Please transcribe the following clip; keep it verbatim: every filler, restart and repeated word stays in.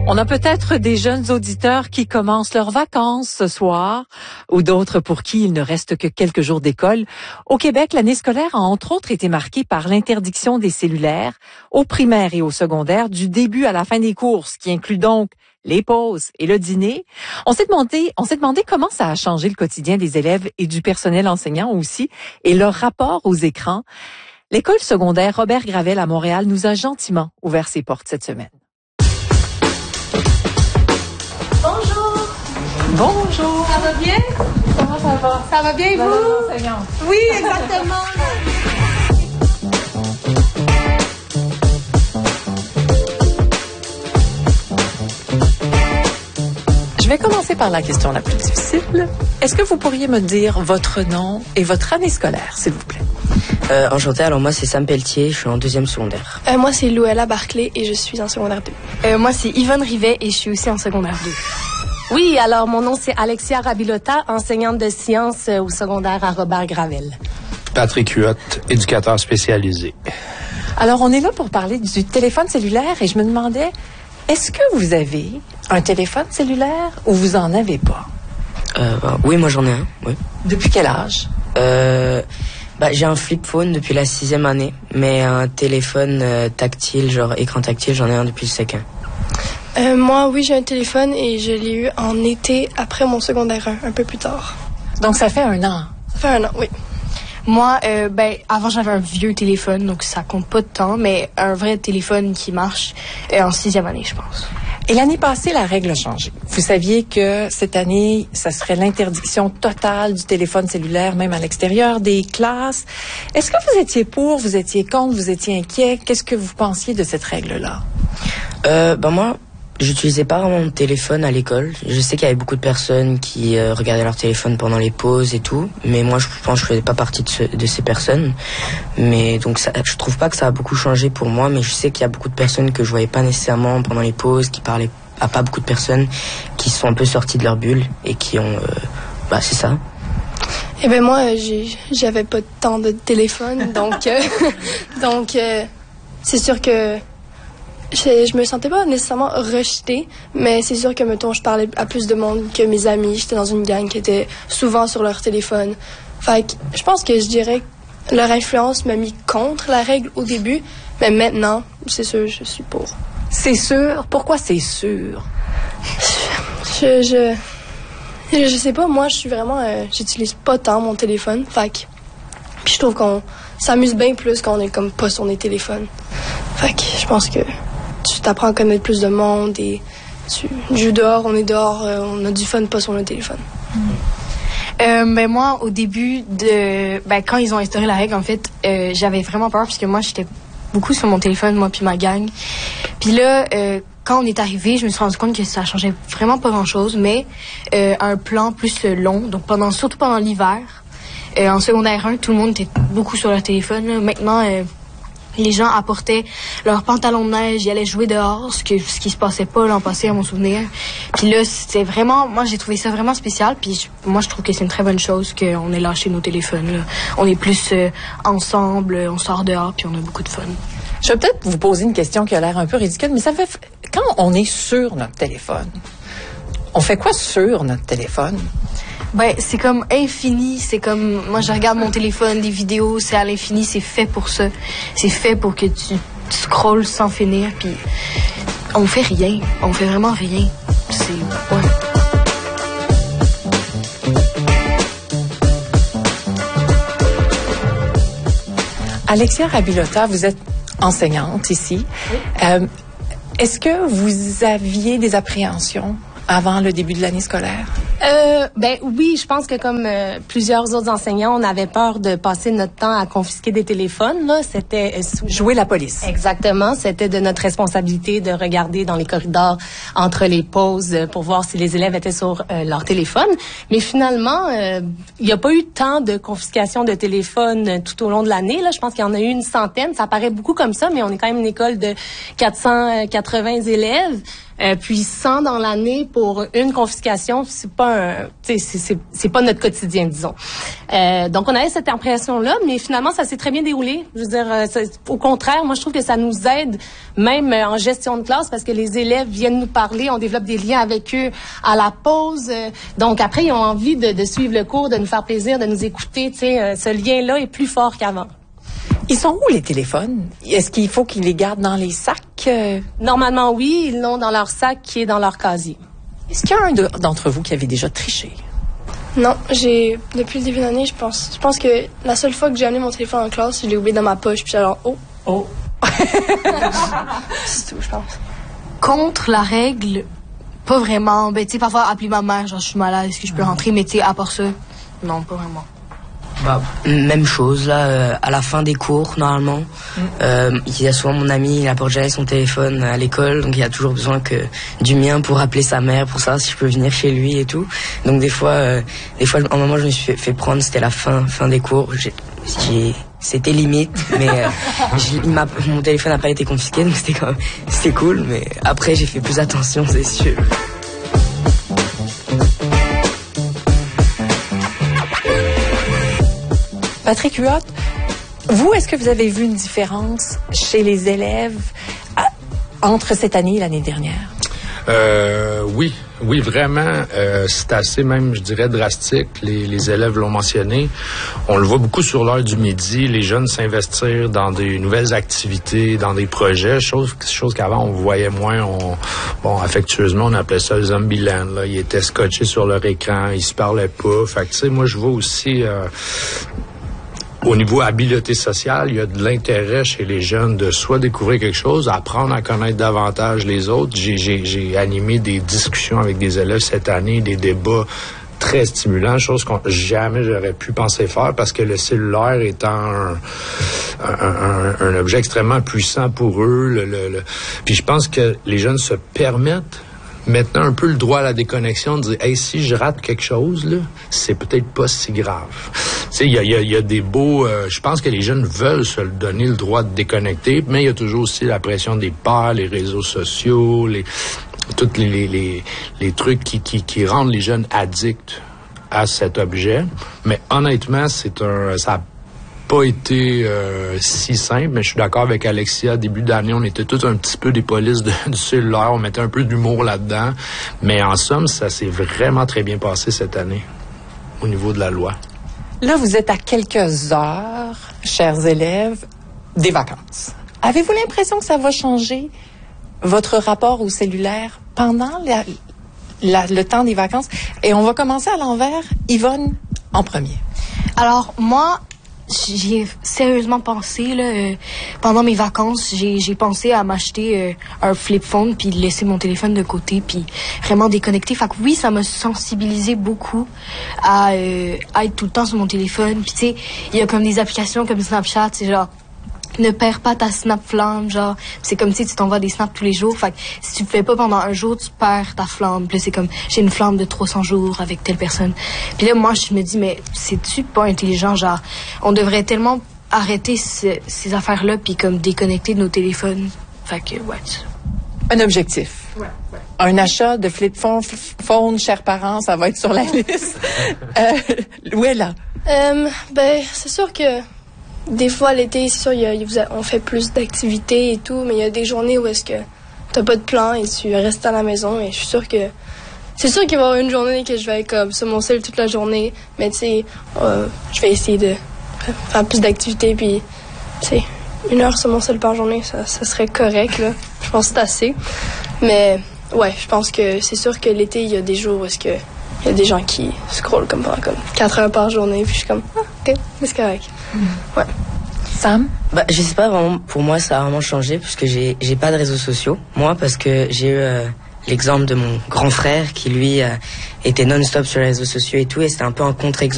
On a peut-être des jeunes auditeurs qui commencent leurs vacances ce soir ou d'autres pour qui il ne reste que quelques jours d'école. Au Québec, l'année scolaire a entre autres été marquée par l'interdiction des cellulaires au primaire et au secondaire du début à la fin des cours, ce qui inclut donc les pauses et le dîner. On s'est demandé, on s'est demandé comment ça a changé le quotidien des élèves et du personnel enseignant aussi et leur rapport aux écrans. L'école secondaire Robert Gravel à Montréal nous a gentiment ouvert ses portes cette semaine. Bonjour. Bonjour. Ça va bien? Comment ça va? Ça va bien, et vous? Madame l'enseignante. Oui, exactement. Je vais commencer par la question la plus difficile. Est-ce que vous pourriez me dire votre nom et votre année scolaire, s'il vous plaît? Euh, enchanté, alors moi c'est Sam Pelletier, je suis en deuxième secondaire. Euh, moi c'est Louella Barclay et je suis en secondaire deux. Euh, moi c'est Yvonne Rivet et je suis aussi en secondaire deux. Oui, alors mon nom c'est Alexia Rabilota, enseignante de sciences au secondaire à Robert Gravel. Patrick Huot, éducateur spécialisé. Alors on est là pour parler du téléphone cellulaire et je me demandais, est-ce que vous avez un téléphone cellulaire ou vous en avez pas? Euh, bah, oui, moi j'en ai un, oui. Depuis quel âge? Euh... Bah, j'ai un flip phone depuis la sixième année, mais un téléphone euh, tactile, genre écran tactile, j'en ai un depuis le C E C un. Euh, moi, oui, j'ai un téléphone et je l'ai eu en été après mon secondaire un, un peu plus tard. Donc ça fait un an? Ça fait un an, oui. Moi, euh, ben, avant j'avais un vieux téléphone, donc ça compte pas de temps, mais un vrai téléphone qui marche euh, en sixième année, je pense. Et l'année passée, la règle a changé. Vous saviez que cette année, ça serait l'interdiction totale du téléphone cellulaire, même à l'extérieur des classes. Est-ce que vous étiez pour, vous étiez contre, vous étiez inquiet? Qu'est-ce que vous pensiez de cette règle-là? Euh, bah moi, j'utilisais pas vraiment mon téléphone à l'école. Je sais qu'il y avait beaucoup de personnes qui euh, regardaient leur téléphone pendant les pauses et tout, mais moi je pense que je faisais pas partie de, ce, de ces personnes. Mais donc ça, je trouve pas que ça a beaucoup changé pour moi, mais je sais qu'il y a beaucoup de personnes que je voyais pas nécessairement pendant les pauses, qui parlaient à pas beaucoup de personnes, qui sont un peu sorties de leur bulle et qui ont, euh, bah c'est ça. Eh ben moi, j'ai, j'avais pas tant de téléphone, donc euh, donc euh, c'est sûr que Je, je me sentais pas nécessairement rejetée, mais c'est sûr que, mettons, je parlais à plus de monde que mes amis. J'étais dans une gang qui était souvent sur leur téléphone. Fait que je pense que je dirais que leur influence m'a mis contre la règle au début, mais maintenant, c'est sûr, je suis pour. C'est sûr? Pourquoi c'est sûr? Je, je, je, je sais pas, moi, je suis vraiment, euh, j'utilise pas tant mon téléphone. Fait que, puis je trouve qu'on s'amuse bien plus quand on est comme pas sur les téléphones. Fait que je pense que tu t'apprends à connaître plus de monde et tu joues dehors, on est dehors, euh, on a du fun, pas sur le téléphone. Mmh. Euh, ben moi, au début de, ben quand ils ont instauré la règle, en fait, euh, j'avais vraiment peur parce que moi, j'étais beaucoup sur mon téléphone, moi puis ma gang. Puis là, euh, quand on est arrivé, je me suis rendu compte que ça changeait vraiment pas grand-chose, mais euh, un plan plus long, donc pendant, surtout pendant l'hiver. Euh, en secondaire un, tout le monde était beaucoup sur leur téléphone. Là. Maintenant, euh, les gens apportaient leurs pantalons de neige, ils allaient jouer dehors, ce, que, ce qui se passait pas l'an passé à mon souvenir. Puis là, c'était vraiment, moi j'ai trouvé ça vraiment spécial. Puis je, moi je trouve que c'est une très bonne chose qu'on ait lâché nos téléphones. Là. On est plus euh, ensemble, on sort dehors, puis on a beaucoup de fun. Je vais peut-être vous poser une question qui a l'air un peu ridicule, mais ça fait quand on est sur notre téléphone, on fait quoi sur notre téléphone? Ben, c'est comme infini, c'est comme, moi je regarde mon téléphone, des vidéos, c'est à l'infini, c'est fait pour ça. C'est fait pour que tu, tu scrolles sans finir, puis on fait rien, on fait vraiment rien. C'est, ouais. Alexia Rabilota, vous êtes enseignante ici. Oui. Euh, est-ce que vous aviez des appréhensions avant le début de l'année scolaire? Euh, ben oui, je pense que comme euh, plusieurs autres enseignants, on avait peur de passer notre temps à confisquer des téléphones. Là, c'était euh, sous... jouer la police. Exactement, c'était de notre responsabilité de regarder dans les corridors entre les pauses euh, pour voir si les élèves étaient sur euh, leur téléphone. Mais finalement, euh, il n'y a pas eu tant de confiscation de téléphones euh, tout au long de l'année. Là, je pense qu'il y en a eu une centaine. Ça paraît beaucoup comme ça, mais on est quand même une école de quatre cent quatre-vingts élèves. Euh, puis cent dans l'année pour une confiscation, c'est pas un, tu sais, c'est, c'est, c'est pas notre quotidien, disons. Euh, donc on avait cette impression-là, mais finalement ça s'est très bien déroulé. Je veux dire, euh, ça, au contraire, moi je trouve que ça nous aide même euh, en gestion de classe parce que les élèves viennent nous parler, on développe des liens avec eux à la pause. Euh, donc après ils ont envie de, de suivre le cours, de nous faire plaisir, de nous écouter. Tu sais, euh, ce lien-là est plus fort qu'avant. Ils sont où les téléphones? Est-ce qu'il faut qu'ils les gardent dans les sacs? Euh... Normalement, oui. Ils l'ont dans leur sac qui est dans leur casier. Est-ce qu'il y a un de, d'entre vous qui avait déjà triché? Non, j'ai depuis le début de l'année, je pense. Je pense que la seule fois que j'ai amené mon téléphone en classe, je l'ai oublié dans ma poche. Puis alors, oh, oh. C'est tout, je pense. Contre la règle, pas vraiment. Ben, tu sais, parfois, appeler ma mère, genre, je suis malade, est-ce que je peux rentrer? Mais, tu sais, à part ça, non, pas vraiment. Bah, même chose, là, euh, à la fin des cours, normalement. Mm. Euh, il y a souvent mon ami, il apporte jamais son téléphone à l'école, donc il y a toujours besoin que du mien pour appeler sa mère, pour savoir si je peux venir chez lui et tout. Donc des fois, euh, des fois, en moment, je me suis fait, fait prendre, c'était la fin, fin des cours. J'ai, j'ai, c'était limite, mais euh, j'ai, il m'a, mon téléphone n'a pas été confisqué, donc c'était quand même, c'était cool, mais après, j'ai fait plus attention, c'est sûr. Patrick Huot, vous, est-ce que vous avez vu une différence chez les élèves à, entre cette année et l'année dernière? Euh, oui, oui, vraiment. Euh, c'est assez même, je dirais, drastique. Les, les élèves l'ont mentionné. On le voit beaucoup sur l'heure du midi. Les jeunes s'investir dans des nouvelles activités, dans des projets, chose, chose qu'avant on voyait moins. On, bon, affectueusement, on appelait ça le Zombieland. Là. Ils étaient scotchés sur leur écran, ils se parlaient pas. Fait que, tu sais, moi, je vois aussi. Euh, Au niveau habileté sociale, il y a de l'intérêt chez les jeunes de soit découvrir quelque chose, apprendre à connaître davantage les autres. J'ai, j'ai, j'ai animé des discussions avec des élèves cette année, des débats très stimulants, chose qu'on jamais j'aurais pu penser faire parce que le cellulaire étant un, un, un, un objet extrêmement puissant pour eux. Le, le, le... Puis je pense que les jeunes se permettent maintenant un peu le droit à la déconnexion, de dire « Hey, si je rate quelque chose, là, c'est peut-être pas si grave. » Tu sais, il y a, y, a, y a des beaux... Euh, je pense que les jeunes veulent se donner le droit de déconnecter, mais il y a toujours aussi la pression des pairs, les réseaux sociaux, les tous les, les, les, les trucs qui, qui, qui rendent les jeunes addicts à cet objet. Mais honnêtement, c'est un... ça a pas été euh, si simple, mais je suis d'accord avec Alexia. Début d'année, on était tous un petit peu des polices de, du cellulaire. On mettait un peu d'humour là-dedans. Mais en somme, ça s'est vraiment très bien passé cette année au niveau de la loi. Là, vous êtes à quelques heures, chers élèves, des vacances. Avez-vous l'impression que ça va changer votre rapport au cellulaire pendant la, la, le temps des vacances? Et on va commencer à l'envers. Yvonne, en premier. Alors, moi... J'ai sérieusement pensé, là, euh, pendant mes vacances, j'ai, j'ai pensé à m'acheter euh, un flip phone puis laisser mon téléphone de côté puis vraiment déconnecter. Fait que oui, ça m'a sensibilisé beaucoup à, euh, à être tout le temps sur mon téléphone. Puis tu sais, il y a comme des applications comme Snapchat, c'est genre ne perds pas ta snap flamme, genre c'est comme si tu t'envoies des snaps tous les jours. Fait que si tu le fais pas pendant un jour, tu perds ta flamme. Puis là, c'est comme j'ai une flamme de trois cents jours avec telle personne. Puis là, moi, je me dis mais c'est-tu pas intelligent, genre on devrait tellement arrêter ce, ces affaires-là puis comme déconnecter de nos téléphones. Fait que ouais. Un objectif. Ouais, ouais. Un achat de flip phone, phone, chers parents, ça va être sur la liste. euh, où est là? Euh, ben, c'est sûr que des fois, l'été, c'est sûr, y a, y a, on fait plus d'activités et tout, mais il y a des journées où est-ce que t'as pas de plan et tu restes à la maison. Et je suis sûre que... C'est sûr qu'il va y avoir une journée que je vais être comme sur mon cell toute la journée, mais tu sais, euh, je vais essayer de faire plus d'activités, puis tu sais, une heure sur mon cell par journée, ça, ça serait correct, là. Je pense que c'est assez. Mais ouais, je pense que c'est sûr que l'été, il y a des jours où est-ce que il y a des gens qui scrollent comme pendant comme quatre heures par journée, puis je suis comme, ah, ok, c'est correct. Ouais. Sam? Bah, je sais pas vraiment, pour moi, ça a vraiment changé, puisque j'ai, j'ai pas de réseaux sociaux. Moi, parce que j'ai eu euh, l'exemple de mon grand frère qui, lui, euh, était non-stop sur les réseaux sociaux et tout, et c'était un peu un contre-exemple.